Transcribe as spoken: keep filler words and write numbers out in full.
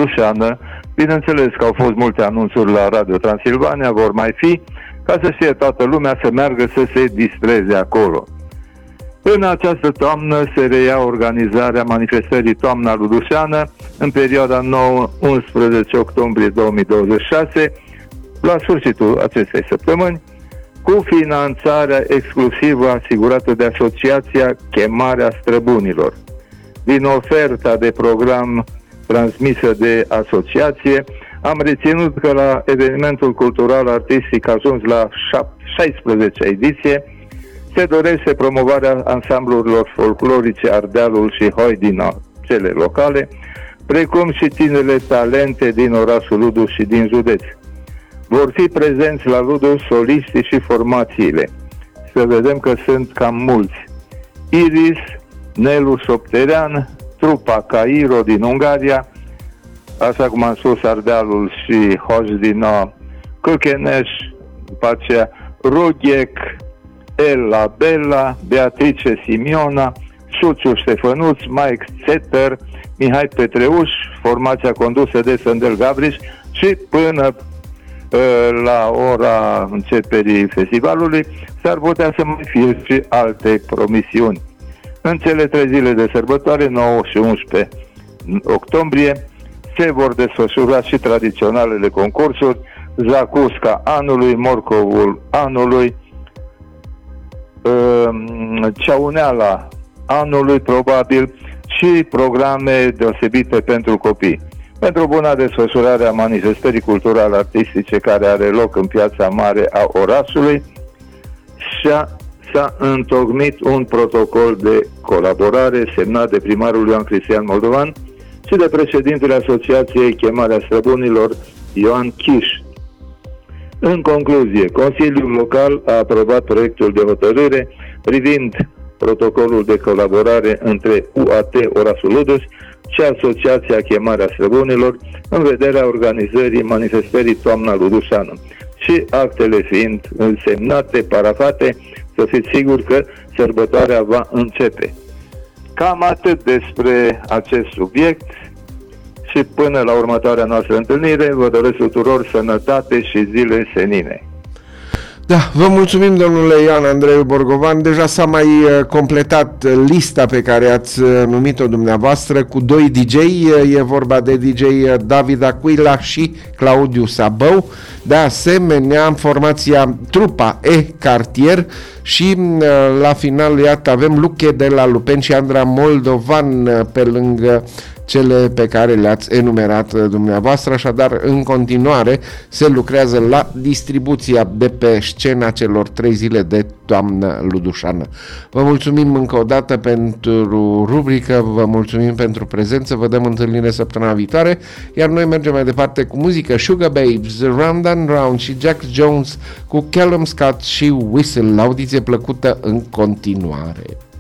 Ludușană. Bineînțeles că au fost multe anunțuri la Radio Transilvania, vor mai fi, ca să știe toată lumea să meargă să se distreze acolo. În această toamnă se reia organizarea manifestării Toamna Ludușană în perioada nouă unsprezece octombrie două mii douăzeci și șase, la sfârșitul acestei săptămâni, cu finanțarea exclusivă asigurată de Asociația Chemarea Străbunilor. Din oferta de program transmisă de asociație, am reținut că la evenimentul cultural artistic ajuns la șaisprezecea ediție se dorește promovarea ansamblurilor folclorice Ardealul și Hoidina, cele locale, precum și tinele talente din orașul Luduș și din județ. Vor fi prezenți la Luduș soliștii și formațiile. Să vedem că sunt cam mulți. Iris, Nelu Șopterean, trupa Cairo din Ungaria, așa cum am spus, Ardealul și Hojdina, Câcheneș, după aceea Rughec, Ella Bella, Beatrice Simiona, Suciu Ștefănuț, Mike Țeter, Mihai Petreuș, formația condusă de Sândel Gabriș și până la ora începerii festivalului s-ar putea să mai fie și alte promisiuni. În cele trei zile de sărbătoare, nouă și unsprezece octombrie, se vor desfășura și tradiționalele concursuri, Zacusca anului, Morcovul anului, Ceauneala anului probabil și programe deosebite pentru copii. Pentru buna desfășurare a manifestării culturale artistice care are loc în Piața Mare a orașului, și-a, s-a întocmit un protocol de colaborare semnat de primarul Ioan Cristian Moldovan și de președintele Asociației Chemarea Străbunilor, Ioan Chiș. În concluzie, Consiliul Local a aprobat proiectul de hotărâre privind protocolul de colaborare între U A T Orașul Luduș și Asociația Chemarea Străbunilor în vederea organizării manifestării Toamna Ludușană și actele fiind însemnate, parafate, să fiți siguri că sărbătoarea va începe. Cam atât despre acest subiect și până la următoarea noastră întâlnire vă doresc tuturor sănătate și zile senine. Da, vă mulțumim, domnule Ioan Andrei Borgovan. Deja s-a mai completat lista pe care ați numit-o dumneavoastră cu doi D J. E vorba de D J David Aquila și Claudiu Sabău. De asemenea, formația trupa E Cartier și la final, iată, avem Luche de la Lupen și Andra Moldovan pe lângă cele pe care le-ați enumerat dumneavoastră. Așadar, în continuare se lucrează la distribuția de pe scena celor trei zile de Toamnă Ludușană. Vă mulțumim încă o dată pentru rubrică, vă mulțumim pentru prezență, vă dăm întâlnire săptămâna viitoare, iar noi mergem mai departe cu muzică. Sugar Babes, Round and Round și Jack Jones cu Callum Scott și Whistle. La audiție plăcută în continuare.